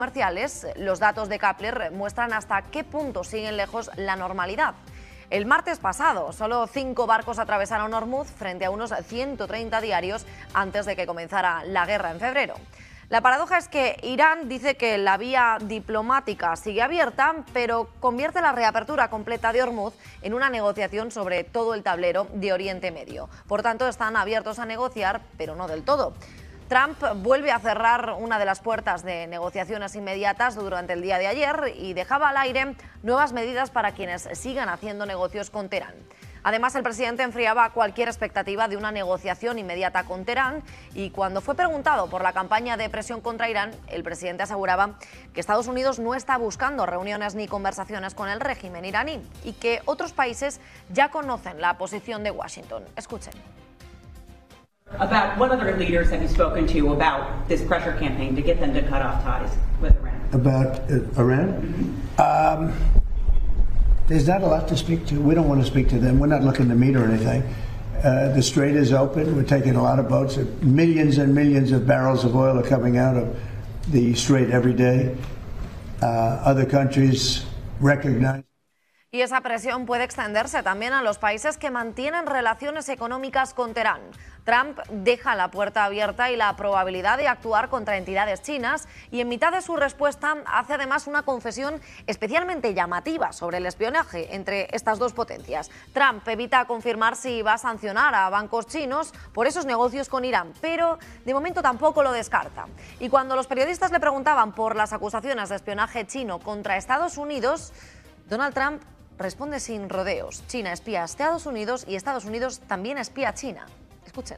comerciales, los datos de Kpler muestran hasta qué punto siguen lejos la normalidad. El martes pasado, solo 5 barcos atravesaron Hormuz frente a unos 130 diarios antes de que comenzara la guerra en febrero. La paradoja es que Irán dice que la vía diplomática sigue abierta, pero convierte la reapertura completa de Hormuz en una negociación sobre todo el tablero de Oriente Medio. Por tanto, están abiertos a negociar, pero no del todo. Trump vuelve a cerrar una de las puertas de negociaciones inmediatas durante el día de ayer y dejaba al aire nuevas medidas para quienes sigan haciendo negocios con Teherán. Además, el presidente enfriaba cualquier expectativa de una negociación inmediata con Teherán y cuando fue preguntado por la campaña de presión contra Irán, el presidente aseguraba que Estados Unidos no está buscando reuniones ni conversaciones con el régimen iraní y que otros países ya conocen la posición de Washington. Escuchen. About what other leaders have you spoken to about this pressure campaign to get them to cut off ties with Iran? About Iran? There's not a lot to speak to. We don't want to speak to them. We're not looking to meet or anything. The strait is open. We're taking a lot of boats. Millions and millions of barrels of oil are coming out of the strait every day. Other countries recognize. Y esa presión puede extenderse también a los países que mantienen relaciones económicas con Teherán. Trump deja la puerta abierta y la probabilidad de actuar contra entidades chinas y en mitad de su respuesta hace además una confesión especialmente llamativa sobre el espionaje entre estas dos potencias. Trump evita confirmar si va a sancionar a bancos chinos por esos negocios con Irán, pero de momento tampoco lo descarta. Y cuando los periodistas le preguntaban por las acusaciones de espionaje chino contra Estados Unidos, Donald Trump responde sin rodeos. China espía a Estados Unidos y Estados Unidos también espía a China. Escuchen.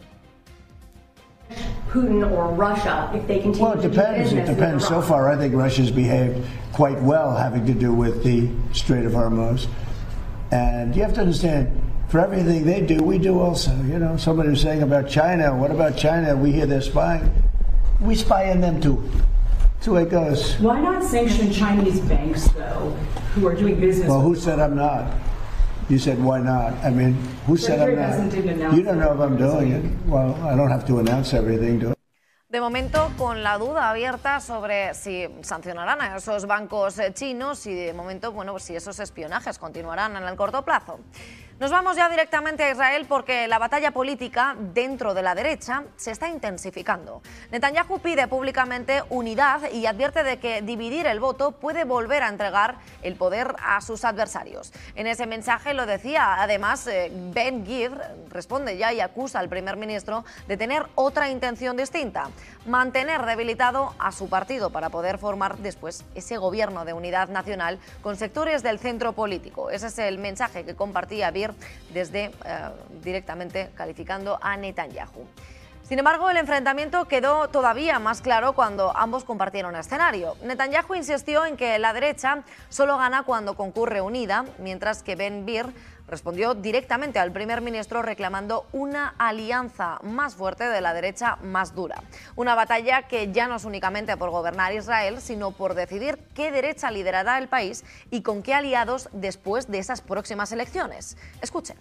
Putin or Russia, if they continue well, it depends. To do it depends. So far, I think Russia's behaved quite well, having to do with the Strait of Hormuz. And you have to understand, for everything they do, we do also. You know, somebody was saying about China. What about China? We hear they're spying. We spy on them too. That's the way it goes. Why not sanction Chinese banks, though, who are doing business? Well, who said I'm not? You said, why not? I mean, who said I'm not? You don't know if I'm doing it. Well, I don't have to announce everything, do I? De momento, con la duda abierta sobre si sancionarán a esos bancos chinos y de momento, bueno, pues si esos espionajes continuarán en el corto plazo. Nos vamos ya directamente a Israel porque la batalla política dentro de la derecha se está intensificando. Netanyahu pide públicamente unidad y advierte de que dividir el voto puede volver a entregar el poder a sus adversarios. En ese mensaje lo decía, además, Ben Gvir responde ya y acusa al primer ministro de tener otra intención distinta: mantener debilitado a su partido para poder formar después ese gobierno de unidad nacional con sectores del centro político. Ese es el mensaje que compartía Gvir desde directamente calificando a Netanyahu. Sin embargo, el enfrentamiento quedó todavía más claro cuando ambos compartieron escenario. Netanyahu insistió en que la derecha solo gana cuando concurre unida, mientras que Ben Gvir respondió directamente al primer ministro reclamando una alianza más fuerte de la derecha más dura. Una batalla que ya no es únicamente por gobernar Israel, sino por decidir qué derecha liderará el país y con qué aliados después de esas próximas elecciones. Escuchen.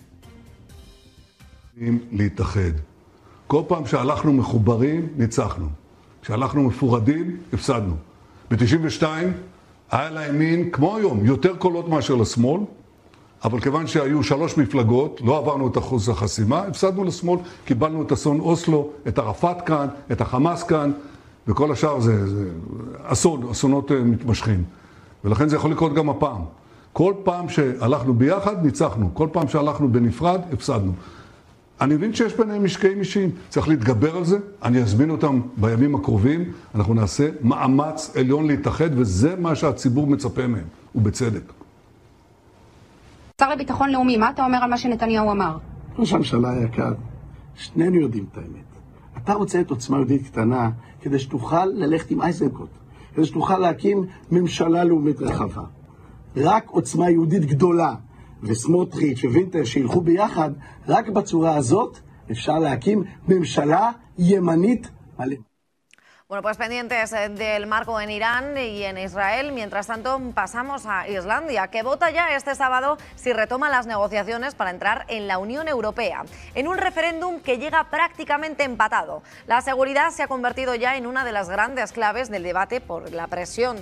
כל פעם שהלכנו מחוברים, ניצחנו. כשהלכנו מפורדים, הפסדנו. ב-92 היה לימין, כמו היום, יותר קולות מאשר לשמאל, אבל כיוון שהיו 3 מפלגות, לא עברנו את אחוז החסימה, הפסדנו לשמאל, קיבלנו את אסון אוסלו, את ערפאת כאן, את החמאס כאן, וכל השאר זה אסונות מתמשכים. ולכן זה יכול לקרות גם הפעם. כל פעם שהלכנו ביחד, ניצחנו. כל פעם שהלכנו בנפרד, הפסדנו. אני מבין שיש ביניהם משקעים אישיים, צריך להתגבר על זה, אני אזמין אותם בימים הקרובים, אנחנו נעשה מאמץ עליון להתאחד, וזה מה שהציבור מצפה מהם, ובצדק. שר לביטחון לאומי, מה אתה אומר על מה שנתניהו אמר? ראש הממשלה היקר, שנינו יודעים את האמת. אתה רוצה את עוצמה יהודית קטנה, כדי שתוכל ללכת עם אייזנקוט, כדי שתוכל להקים ממשלה לאומית רחבה. רק עוצמה יהודית גדולה, וסמוטריץ' ווינטר שילכו ביחד, רק בצורה הזאת אפשר להקים ממשלה ימנית מלא. Bueno, pues pendientes del marco en Irán y en Israel. Mientras tanto, pasamos a Islandia, que vota ya este sábado si retoma las negociaciones para entrar en la Unión Europea, en un referéndum que llega prácticamente empatado. La seguridad se ha convertido ya en una de las grandes claves del debate por la presión